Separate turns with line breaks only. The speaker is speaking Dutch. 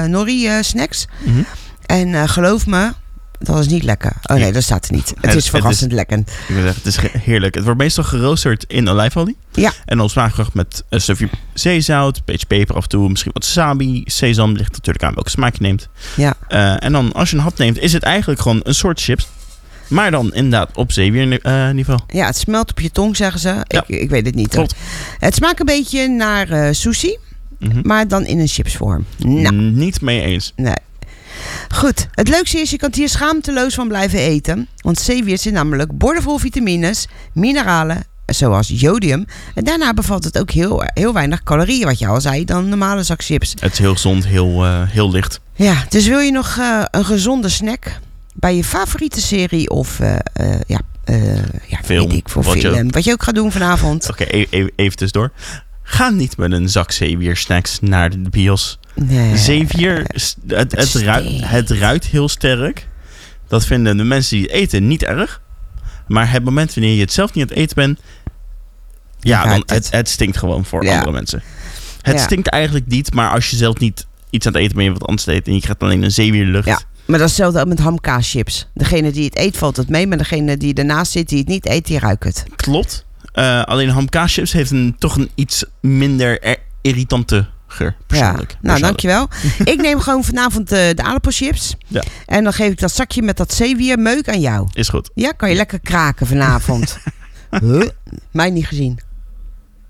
nori snacks.
Mm-hmm.
En geloof me, dat is niet lekker. Oh nee, dat staat er niet. Het is verrassend lekker.
Ik wil zeggen, het is heerlijk. Het wordt meestal geroosterd in olijfolie.
Ja.
En dan smaakgebracht met een stukje zeezout, een beetje peper af en toe, misschien wat wasabi, sesam. Ligt natuurlijk aan welke smaak je neemt.
Ja.
En dan als je een hap neemt, is het eigenlijk gewoon een soort chips. Maar dan inderdaad op zeewierniveau.
Ja, het smelt op je tong, zeggen ze.
Ja.
Ik weet het niet.
Klopt.
Het smaakt een beetje naar sushi, maar dan in een chipsvorm. Nou.
Niet mee eens.
Nee. Goed, het leukste is, je kan hier schaamteloos van blijven eten. Want zeewier zit namelijk boordevol vitamines, mineralen, zoals jodium. En daarna bevat het ook heel weinig calorieën, wat je al zei, dan een normale zak chips.
Het is heel gezond, heel licht.
Ja, dus wil je nog een gezonde snack bij je favoriete serie of
Film,
weet ik, voor film. Wat je ook gaat doen vanavond.
Oké, even tussendoor. Ga niet met een zak zeewier snacks naar de bios.
Nee.
Zeewier, het ruikt heel sterk. Dat vinden de mensen die het eten niet erg. Maar het moment wanneer je het zelf niet aan het eten bent, dan het stinkt gewoon voor andere mensen. Het stinkt eigenlijk niet, maar als je zelf niet iets aan het eten bent, je wat anders te eten en je krijgt alleen een zeewierlucht.
Ja, maar dat is hetzelfde ook met hamkaaschips. Degene die het eet valt het mee, maar degene die ernaast zit die het niet eet, die ruikt het.
Klopt. Alleen hamkaaschips heeft toch een iets minder irritante geur, persoonlijk.
Ja. Nou, dankjewel. Ik neem gewoon vanavond de aardappelchips.
Ja.
En dan geef ik dat zakje met dat zeewiermeuk aan jou.
Is goed.
Ja, kan je lekker kraken vanavond. Mij niet gezien.